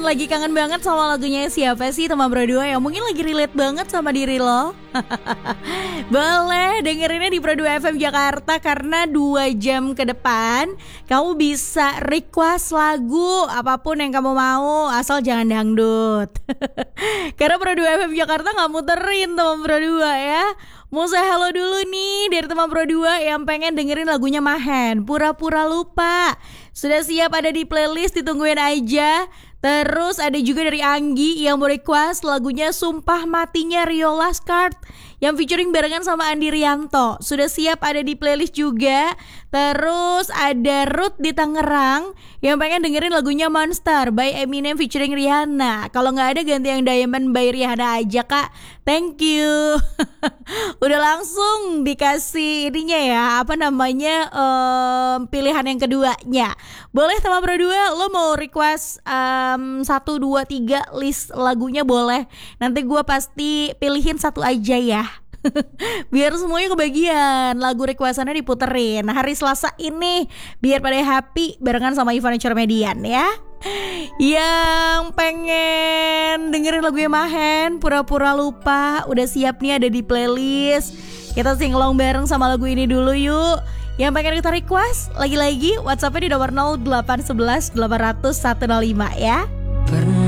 lagi kangen banget sama lagunya siapa sih teman berdua yang mungkin lagi relate banget sama diri lo? Boleh dengerinnya di Pro 2 FM Jakarta karena 2 jam ke depan kamu bisa request lagu apapun yang kamu mau asal jangan dangdut. Karena Pro 2 FM Jakarta gak muterin teman Pro 2 ya. Mau saya halo dulu nih dari teman Pro 2 yang pengen dengerin lagunya Mahen, Pura-Pura Lupa. Sudah siap ada di playlist, ditungguin aja. Terus ada juga dari Anggi yang mau request lagunya Sumpah Matinya Rio Laskart yang featuring barengan sama Andi Rianto. Sudah siap ada di playlist juga. Terus ada Ruth di Tangerang yang pengen dengerin lagunya Monster by Eminem featuring Rihanna. Kalau gak ada ganti yang Diamond by Rihanna aja kak. Thank you. Udah langsung dikasih ininya ya, apa namanya, pilihan yang keduanya. Boleh teman berdua, lo mau request 1, 2, 3 list lagunya boleh. Nanti gue pasti pilihin satu aja ya. Biar semuanya kebagian. Lagu requestannya diputerin hari Selasa ini biar pada happy barengan sama Ivan Cermedian ya. Yang pengen dengerin lagunya Mahen, Pura-Pura Lupa, udah siap nih ada di playlist. Kita singelong bareng sama lagu ini dulu yuk. Yang pengen kita request, lagi-lagi WhatsAppnya di nomor 0811 800 105 ya.